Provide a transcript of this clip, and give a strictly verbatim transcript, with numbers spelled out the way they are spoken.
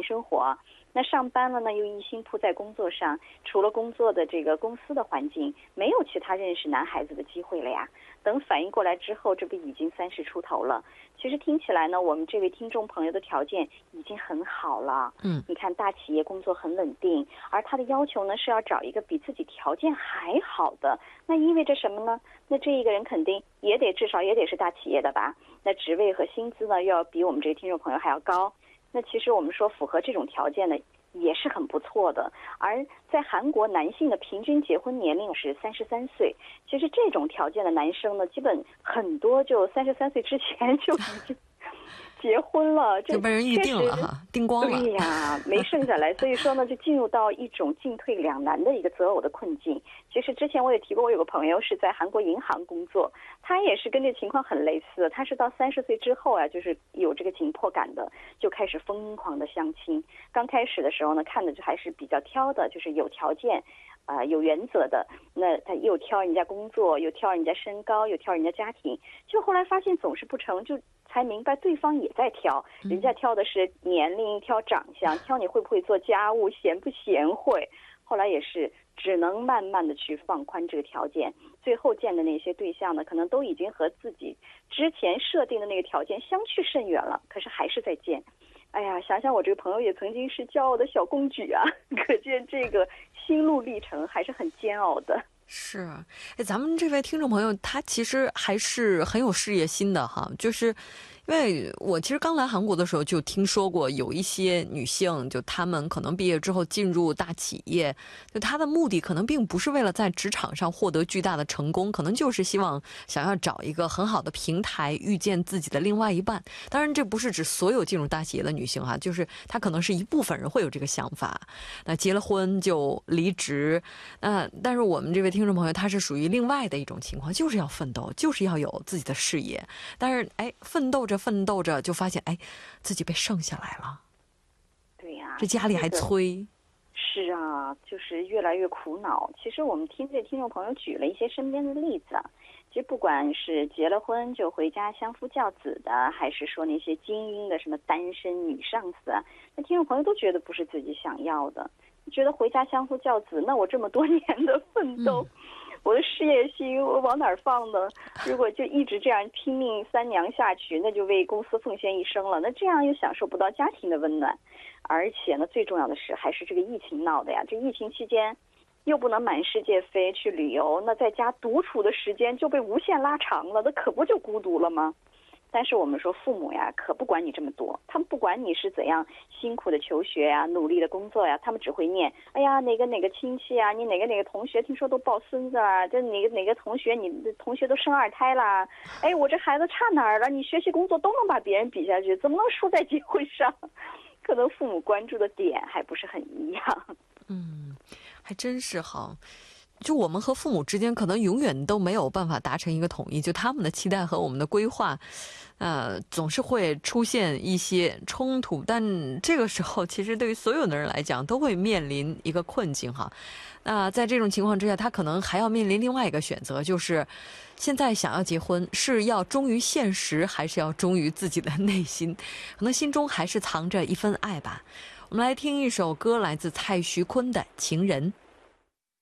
生活。那上班了呢，又一心扑在工作上，除了工作的这个公司的环境，没有其他认识男孩子的机会了呀。等反应过来之后，这不已经三十出头了。其实听起来呢，我们这位听众朋友的条件已经很好了。 嗯， 你看大企业工作很稳定，而他的要求呢是要找一个比自己条件还好的，那意味着什么呢？那这一个人肯定也得至少也得是大企业的吧？那职位和薪资呢，又要比我们这个听众朋友还要高。那其实我们说符合这种条件呢，也是很不错的。而在韩国，男性的平均结婚年龄是三十三岁。其实这种条件的男生呢，基本很多就三十三岁之前就已经结婚了， 就被人预定了哈，定光了。 对呀，没剩下来，所以说呢，就进入到一种进退两难的一个择偶的困境。其实之前我也提过，我有个朋友是在韩国银行工作，他也是跟这情况很类似。他是到三十岁之后啊，就是有这个紧迫感的，就开始疯狂的相亲。刚开始的时候呢，看的就还是比较挑的，就是有条件。啊、呃，有原则的，那他又挑人家工作，又挑人家身高，又挑人家家庭，就后来发现总是不成，就才明白对方也在挑，人家挑的是年龄，挑长相，挑你会不会做家务，贤不贤惠。后来也是只能慢慢的去放宽这个条件，最后见的那些对象呢，可能都已经和自己之前设定的那个条件相去甚远了，可是还是在见。哎呀，想想我这个朋友也曾经是骄傲的小公举啊，可见这个心路历程还是很煎熬的。 是，哎，咱们这位听众朋友他其实还是很有事业心的哈，就是因为我其实刚来韩国的时候就听说过有一些女性，就她们可能毕业之后进入大企业，就她的目的可能并不是为了在职场上获得巨大的成功，可能就是希望想要找一个很好的平台遇见自己的另外一半。当然这不是指所有进入大企业的女性哈，就是她可能是一部分人会有这个想法，那结了婚就离职。那但是我们这位听众朋友他是属于另外的一种情况，就是要奋斗，就是要有自己的事业，但是哎，奋斗着奋斗着就发现哎，自己被剩下来了。 对呀、啊， 这家里还催、 这个、是啊，就是越来越苦恼。其实我们听这听众朋友举了一些身边的例子啊，其实不管是结了婚就回家相夫教子的，还是说那些精英的什么单身女上司啊，那听众朋友都觉得不是自己想要的，觉得回家相夫教子，那我这么多年的奋斗、嗯、我的事业心我往哪儿放呢？如果就一直这样拼命三娘下去，那就为公司奉献一生了，那这样又享受不到家庭的温暖。而且呢，最重要的是还是这个疫情闹的呀，这疫情期间又不能满世界飞去旅游，那在家独处的时间就被无限拉长了，那可不就孤独了吗？但是我们说父母呀，可不管你这么多，他们不管你是怎样辛苦的求学呀，努力的工作呀，他们只会念，哎呀，哪个哪个亲戚啊，你哪个哪个同学听说都抱孙子啊，这哪个哪个同学，你的同学都生二胎啦，哎，我这孩子差哪儿了？你学习工作都能把别人比下去，怎么能输在结婚上？可能父母关注的点还不是很一样。 嗯，还真是哈。就我们和父母之间可能永远都没有办法达成一个统一，就他们的期待和我们的规划呃，总是会出现一些冲突，但这个时候其实对于所有的人来讲都会面临一个困境哈。那、呃、在这种情况之下，他可能还要面临另外一个选择，就是现在想要结婚是要忠于现实还是要忠于自己的内心，可能心中还是藏着一份爱吧。我们来听一首歌，来自蔡徐坤的《情人》。